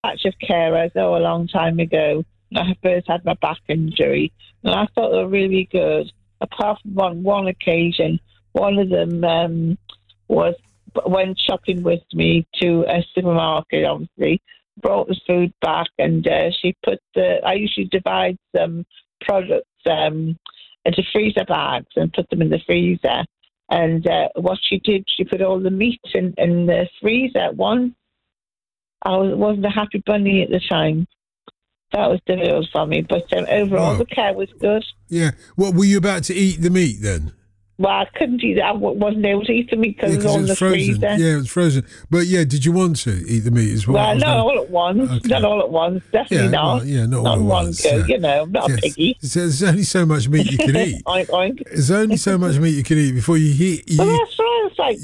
batch of carers, a long time ago. I first had my back injury, and I thought they were really good. Apart from one occasion, one of them went shopping with me to a supermarket, obviously, brought the food back, and she put I usually divide some products into freezer bags and put them in the freezer. And what she did, she put all the meat in the freezer at once. I wasn't a happy bunny at the time. That was difficult for me. But overall, the care was good. Yeah. What, were you about to eat the meat then? Well, I couldn't eat it. I wasn't able to eat the meat because it was on the frozen. freezer. Yeah, it was frozen. But yeah, did you want to eat the meat as well? Well, not all at once. Okay. Not all at once. Definitely not. Well, not all at once. Go, I'm not a piggy. There's only so much meat you can eat. Oink, oink. There's only so much meat you can eat before you eat. Well, that's right. It's like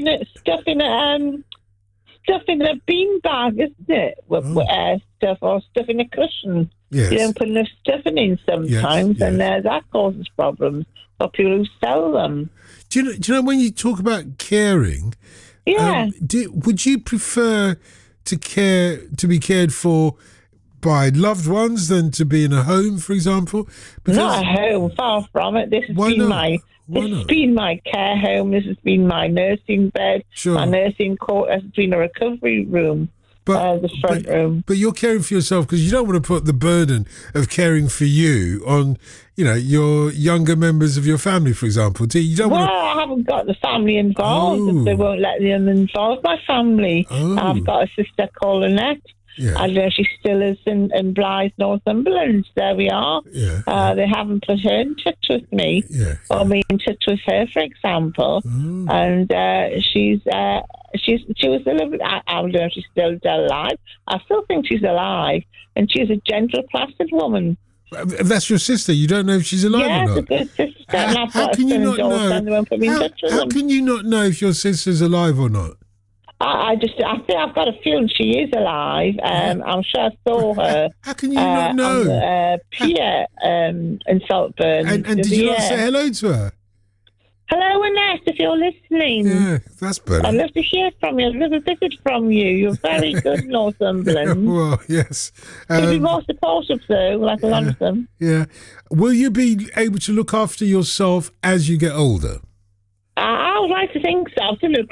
stuffing a bean bag, isn't it? Stuffing a cushion. Yes. You don't put enough stuffing in sometimes, and that causes problems for people who sell them. Do you know when you talk about caring? Yeah. Would you prefer to be cared for by loved ones than to be in a home, for example? Not a home, far from it. This has been my care home. This has been my nursing bed. Sure. My nursing court has been a recovery room. The front room. But you're caring for yourself because you don't want to put the burden of caring for you on, your younger members of your family, for example. I haven't got the family involved. If they won't let them involve my family. I've got a sister called Annette. Yeah. I don't know if she still is in Blythe, Northumberland. There we are. Yeah. They haven't put her in touch with me or me in touch with her, for example. And she was a little bit, I don't know if she's still alive. I still think she's alive. And she's a gentle, placid woman. That's your sister. You don't know if she's alive or not? Yeah, it's a good sister. How can you not know? How can you not know if your sister's alive or not? I think I've got a feeling she is alive. I'm sure I saw her. How can you not know? On pier in Saltburn. And did you not say hello to her? Hello, Annette, if you're listening. Yeah, that's better. I'd love to hear from you. I'd love a visit from you. You're very good, Northumberland. Well, yes. You'll be more supportive, though, like a lot of them. Yeah. Will you be able to look after yourself as you get older? I would like to think so.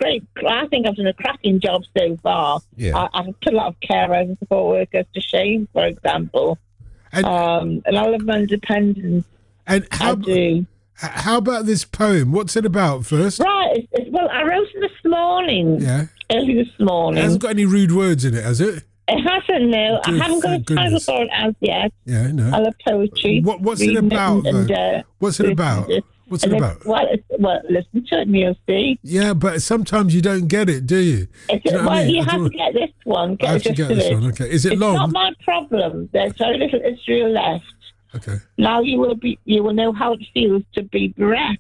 I think I've done a cracking job so far. Yeah. I've put a lot of carers and support workers to shame, for example. And I love my independence. And how about this poem? What's it about first? Right. Well, I wrote it this morning. Yeah. Early this morning. It hasn't got any rude words in it, has it? It hasn't, no. I haven't got a title for it as yet. Yeah, no. I love poetry. What's it about, though? What's it about? What's it about? Well, listen to it and you'll see. Yeah, but sometimes you don't get it, do you? You have to get this one. I have to get this one, okay. Is it long? It's not my problem. There's very little Israel left. Okay. Now you will know how it feels to be bereft.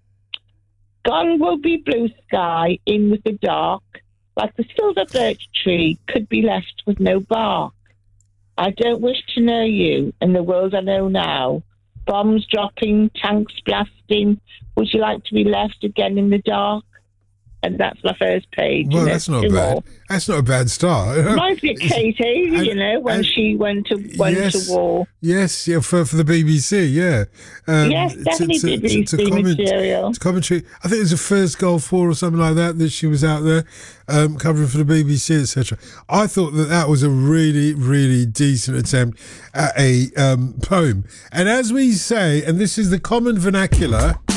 Gone will be blue sky, in with the dark, like the silver birch tree could be left with no bark. I don't wish to know you in the world I know now. Bombs dropping, tanks blasting. Would you like to be left again in the dark? And that's my first page. Well, that's not bad. That's not a bad start. Reminds me of Katie, when she went to war. Yes, yeah, for the BBC, yeah. Yes, definitely BBC material. To commentary. I think it was the first Gulf War or something like that she was out there covering for the BBC, etc. I thought that was a really, really decent attempt at a poem. And as we say, and this is the common vernacular,